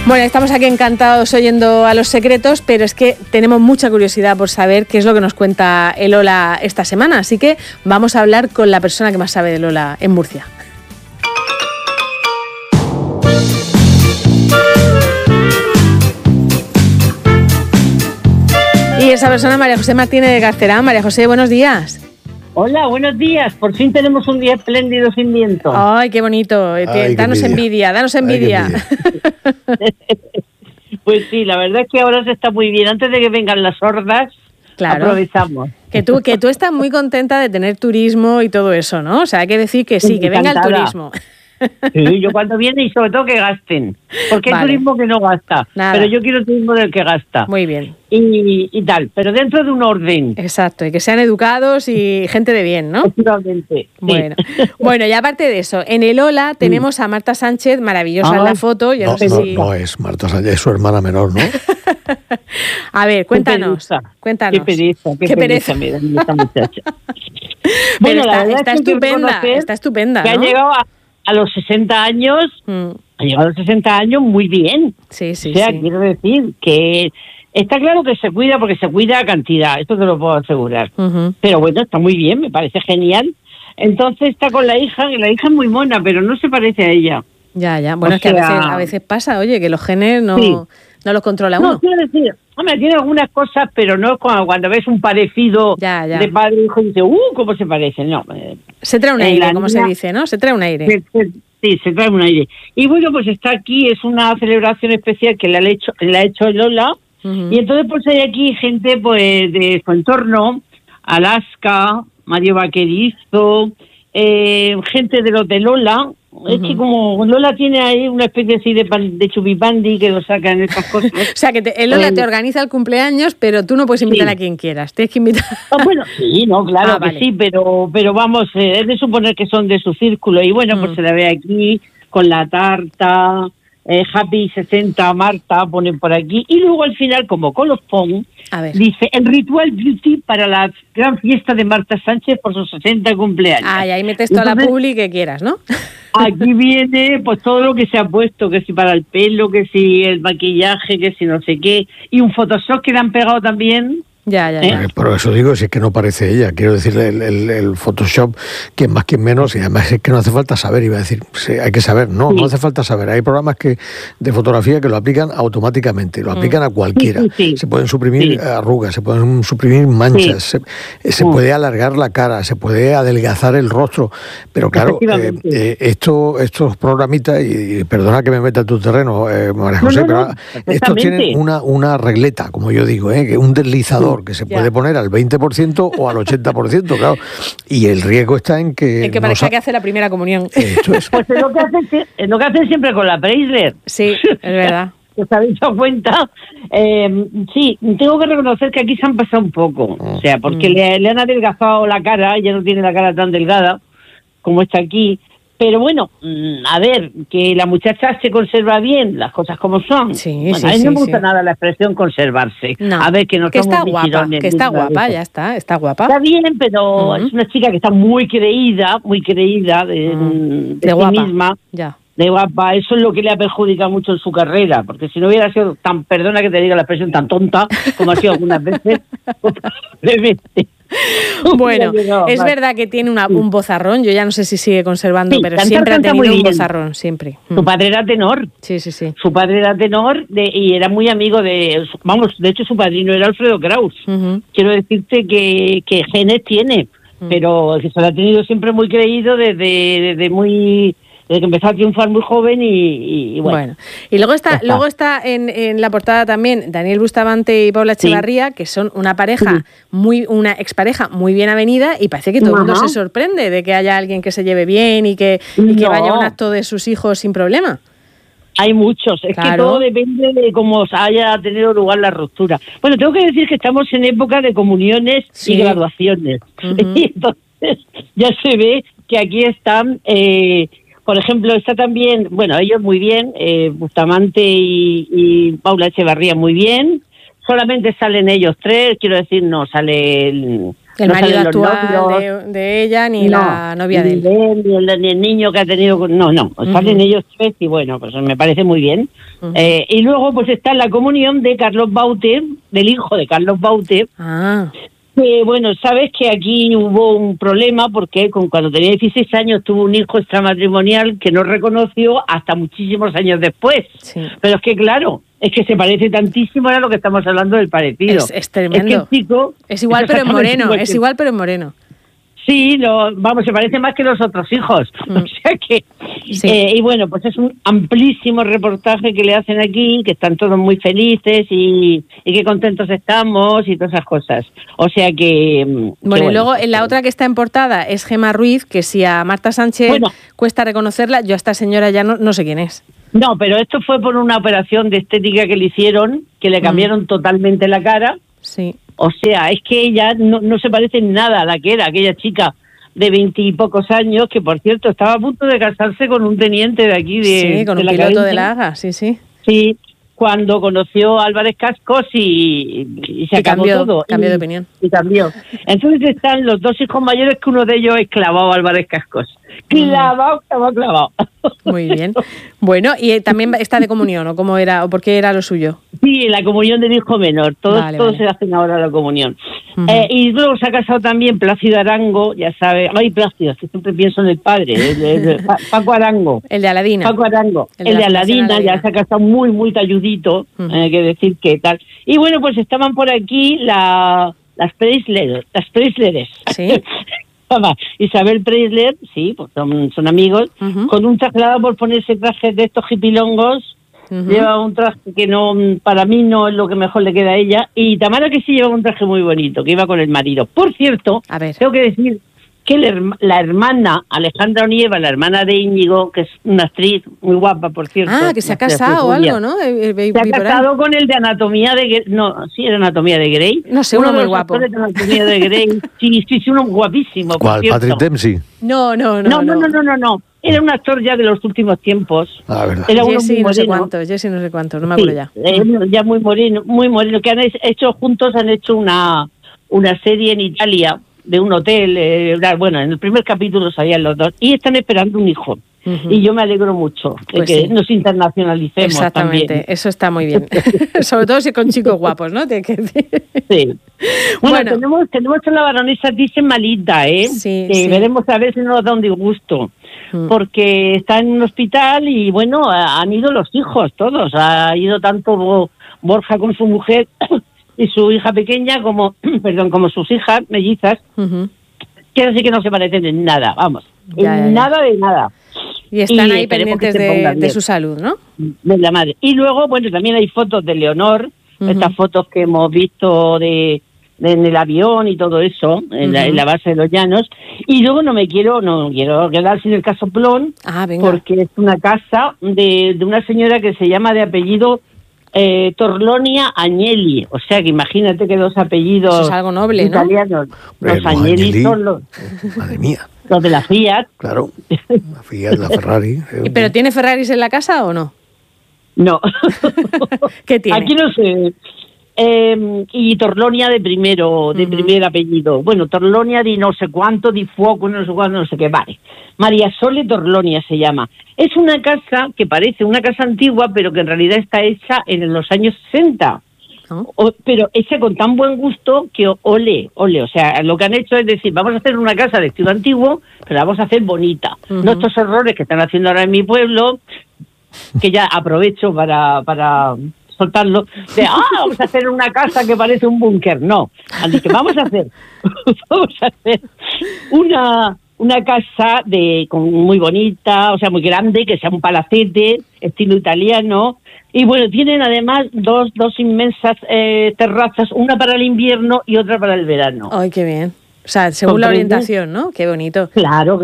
Bueno, estamos aquí encantados oyendo a Los Secretos, pero es que tenemos mucha curiosidad por saber qué es lo que nos cuenta el Lola esta semana, así que vamos a hablar con la persona que más sabe de Lola en Murcia. Y esa persona, María José Martínez de Carcerán. María José, buenos días. Hola, buenos días. Por fin tenemos un día espléndido sin viento. Ay, qué bonito. Danos envidia, danos envidia. Pues sí, la verdad es que ahora se está muy bien. Antes de que vengan las hordas, claro, aprovechamos. Que tú estás muy contenta de tener turismo y todo eso, ¿no? O sea, hay que decir que sí, que venga el turismo. Sí, yo cuando viene y sobre todo que gasten, porque hay turismo que no gasta. Nada. Pero yo quiero turismo del que gasta. Muy bien. Y tal, pero dentro de un orden. Exacto, y que sean educados y gente de bien, ¿no? Efectivamente. Bueno, y aparte de eso, en el Ola tenemos a Marta Sánchez, maravillosa en la foto. Yo no sé si... No es Marta Sánchez, es su hermana menor, ¿no? A ver, cuéntanos. Qué pereza me da esta muchacha. Bueno, está estupenda, que ¿no? ha llegado a los 60 años, ha llegado a los 60 años muy bien. Sí. O sea, quiero decir que está claro que se cuida porque se cuida a cantidad, esto te lo puedo asegurar. Pero bueno, está muy bien, me parece genial. Entonces está con la hija, y la hija es muy mona, pero no se parece a ella. Ya. Bueno, es que a veces pasa, oye, que los genes no los controla uno. No, quiero decir, hombre, tiene algunas cosas, pero no es como cuando ves un parecido de padre e hijo y dices, ¿cómo se parecen? No. Se trae un aire, como se dice, ¿no? Se trae un aire. Sí, se trae un aire. Y bueno, pues está aquí, es una celebración especial que le ha hecho Lola. Y entonces pues hay aquí gente pues de su entorno, Alaska, Mario Vaquerizo, gente de los de Lola. Es que como Lola tiene ahí una especie así de chupipandi que lo sacan estas cosas. O sea, que Lola te organiza el cumpleaños, pero tú no puedes invitar a quien quieras. Tienes que invitar... Bueno, sí, no, claro que vale. Sí, pero vamos, es de suponer que son de su círculo. Y bueno, pues se la ve aquí con la tarta, Happy 60 Marta, ponen por aquí. Y luego al final, como colofón, dice, el ritual beauty para la gran fiesta de Marta Sánchez por sus 60 cumpleaños. Y ahí metes toda la publi que quieras, ¿no? Aquí viene pues todo lo que se ha puesto, que si para el pelo, que si el maquillaje, que si no sé qué, y un Photoshop que le han pegado también. Ya. Pero eso digo, si es que no parece ella. Quiero decir, el Photoshop, quien más, quien menos, y además es que no hace falta saber, iba a decir, hay que saber, no hace falta saber. Hay programas de fotografía que lo aplican automáticamente, lo aplican a cualquiera. Se pueden suprimir arrugas, se pueden suprimir manchas, se puede alargar la cara, se puede adelgazar el rostro, pero claro, estos programitas, y perdona que me meta en tu terreno, María José, pero estos tienen una regleta, como yo digo, que un deslizador que se puede poner al 20% o al 80%, claro. Y el riesgo está en que... En que parezca que hace la primera comunión. Esto es. Pues es lo que hacen siempre con la Preisler. Sí, es verdad. ¿Os habéis dado cuenta? Sí, tengo que reconocer que aquí se han pasado un poco. O sea, porque le han adelgazado la cara, ella no tiene la cara tan delgada como está aquí. Pero bueno, a ver, que la muchacha se conserva bien, las cosas como son. A mí no me gusta nada la expresión conservarse. No, a ver, que no que está guapa, está guapa. Está bien, pero es una chica que está muy creída de sí guapa. Misma. Ya. De guapa, eso es lo que le ha perjudicado mucho en su carrera, porque si no hubiera sido tan, perdona que te diga la expresión, tan tonta como ha sido algunas veces, probablemente. Bueno, es verdad que tiene un vozarrón, yo ya no sé si sigue conservando, pero siempre ha tenido un vozarrón, siempre. Su padre era tenor. Sí. Su padre era tenor y era muy amigo de hecho su padrino era Alfredo Kraus. Quiero decirte que genes tiene, pero que se lo ha tenido siempre muy creído desde que empezó a triunfar muy joven y bueno. Y luego está en la portada también Daniel Bustamante y Paula Echevarría, que son una pareja una expareja muy bien avenida, y parece que todo el mundo se sorprende de que haya alguien que se lleve bien y que vaya a un acto de sus hijos sin problema. Hay muchos, es que todo depende de cómo haya tenido lugar la ruptura. Bueno, tengo que decir que estamos en época de comuniones y graduaciones. Y entonces ya se ve que aquí están... por ejemplo, está también, bueno, ellos muy bien, Bustamante y Paula Echevarría muy bien, solamente salen ellos tres, quiero decir, no sale El marido actual de ella, ni la novia de él. Ni el niño que ha tenido... No, salen ellos tres y bueno, pues me parece muy bien. Y luego pues está la comunión de Carlos Baute, del hijo de Carlos Baute. Que bueno, sabes que aquí hubo un problema porque cuando tenía 16 años tuvo un hijo extramatrimonial que no reconoció hasta muchísimos años después. Sí. Pero es que claro, es que se parece tantísimo a lo que estamos hablando del parecido. Es tremendo. Es que el chico... Es igual pero en moreno, es igual pero en moreno. Sí, se parece más que los otros hijos. O sea que... Sí. Y bueno, pues es un amplísimo reportaje que le hacen aquí, que están todos muy felices y qué contentos estamos y todas esas cosas. O sea que... Bueno, y luego en la otra que está en portada es Gemma Ruiz, que si a Marta Sánchez cuesta reconocerla, yo a esta señora ya no sé quién es. No, pero esto fue por una operación de estética que le hicieron, que le cambiaron totalmente la cara. Sí. O sea, es que ella no se parece en nada a la que era aquella chica de 20 y pocos años, que por cierto estaba a punto de casarse con un teniente de aquí Sí, con un piloto de la AGA, sí. Sí, cuando conoció a Álvarez Cascos y se acabó todo. Cambió de opinión. Y cambió. Entonces están los dos hijos mayores, que uno de ellos es clavado a Álvarez Cascos. Clavado. Muy bien. Bueno, y también está de comunión, ¿o cómo era, o por qué era lo suyo? Sí, la comunión del hijo menor. Todos se hacen ahora la comunión. Y luego se ha casado también Plácido Arango, ya sabes. Ay, Plácido, que siempre pienso en el padre, Paco Arango. El de Aladina. Paco Arango. El de Aladina, ya se ha casado muy, muy talludito, hay que decir que tal. Y bueno, pues estaban por aquí las Preisleres. Sí. Isabel Preisler, sí, pues son amigos, con un traje por ponerse trajes de estos hipilongos. Lleva un traje que no, para mí no es lo que mejor le queda a ella, y Tamara, que sí lleva un traje muy bonito, que iba con el marido. Por cierto, tengo que decir que la hermana Alejandra Onieva, la hermana de Íñigo, que es una actriz muy guapa, por cierto. Que se ha casado o algo, ¿no? Se ha casado con el de Anatomía de Grey. No, sí, era Anatomía de Grey. No sé, uno muy guapo. De Anatomía de Grey. Sí, uno guapísimo. ¿Cuál? ¿Patrick Dempsey? No. Era un actor ya de los últimos tiempos. Verdad. Era uno Jesse muy no sé cuánto, no me acuerdo ya. Ya muy moreno, que han hecho juntos, han hecho una serie en Italia de un hotel. Bueno, en el primer capítulo salían los dos y están esperando un hijo. Y yo me alegro mucho de que nos internacionalicemos. Exactamente, también. Eso está muy bien. Sobre todo si con chicos guapos, ¿no? Sí. Bueno, tenemos a la baronesa Thyssen malita, que veremos a ver si nos da un disgusto. Porque está en un hospital y bueno, han ido los hijos todos. Ha ido tanto Borja con su mujer y su hija pequeña como sus hijas mellizas, que así que no se parecen en nada, vamos, nada de nada. Y están ahí pendientes de su salud, ¿no? De la madre. Y luego, bueno, también hay fotos de Leonor, estas fotos que hemos visto en el avión y todo eso, en la base de los Llanos. Y luego no quiero quedar sin el casoplón, porque es una casa de una señora que se llama de apellido Torlonia Agnelli. O sea que imagínate que dos apellidos eso es algo noble, italianos. ¿No? Los Agnelli son los... Madre mía. Los de la Fiat. Claro, la Fiat, la Ferrari. ¿Pero tiene Ferraris en la casa o no? No. ¿Qué tiene? Aquí no sé. Y Torlonia de primer apellido. Bueno, Torlonia di no sé cuánto, di fuoco, no sé cuánto, no sé qué. Vale. María Sole Torlonia se llama. Es una casa que parece una casa antigua, pero que en realidad está hecha en los años 60. Pero hecha con tan buen gusto que ole. O sea, lo que han hecho es decir, vamos a hacer una casa de estilo antiguo, pero la vamos a hacer bonita. No estos errores que están haciendo ahora en mi pueblo, que ya aprovecho para soltarlo, vamos a hacer una casa que parece un búnker. No, así que vamos a hacer una casa muy bonita, o sea, muy grande, que sea un palacete, estilo italiano. Y bueno, tienen además dos inmensas terrazas, una para el invierno y otra para el verano. ¡Ay, qué bien! O sea, según la orientación, ¿no? ¡Qué bonito! Claro.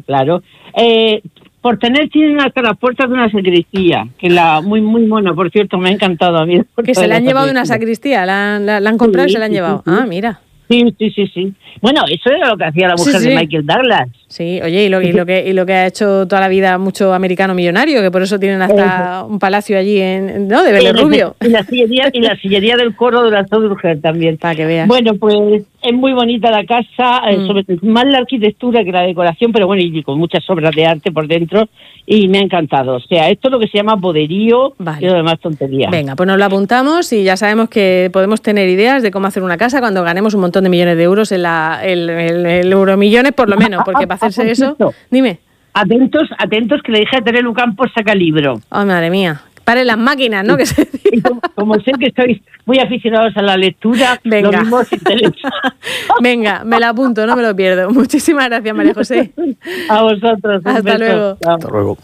Por tener tienen hasta las puertas de una sacristía, que muy muy mona, por cierto, me ha encantado a mí. Que se la han llevado de una sacristía, la han comprado y se la han llevado. Sí. Ah, mira. Sí. Bueno, eso era lo que hacía la mujer de Michael Douglas. Sí, oye, y lo que ha hecho toda la vida mucho americano millonario, que por eso tienen hasta un palacio allí ¿no? De Vélez Rubio. Y la sillería del coro de la Zodurger también. Para que veas. Bueno, pues es muy bonita la casa, sobre todo más la arquitectura que la decoración, pero bueno, y con muchas obras de arte por dentro, y me ha encantado. O sea, esto es lo que se llama boderío y lo demás tontería. Venga, pues nos lo apuntamos y ya sabemos que podemos tener ideas de cómo hacer una casa cuando ganemos un montón de millones de euros en el Euromillones, por lo menos, porque para hacerse eso... Dime. Atentos, que le dije a Tere Lucampos saca libro. Ay, madre mía. Paren las máquinas, ¿no? Que se diga. Como sé que sois muy aficionados a la lectura, venga. Lo mismo os interesa. Venga, me la apunto, no me lo pierdo. Muchísimas gracias, María José. A vosotros. Hasta luego. Hasta luego.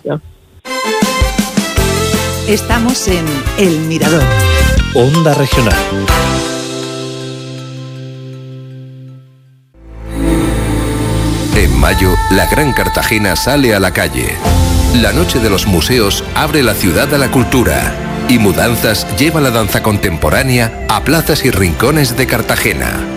Estamos en El Mirador. Onda Regional. En mayo, la Gran Cartagena sale a la calle. La Noche de los Museos abre la ciudad a la cultura. Y Mudanzas lleva la danza contemporánea a plazas y rincones de Cartagena.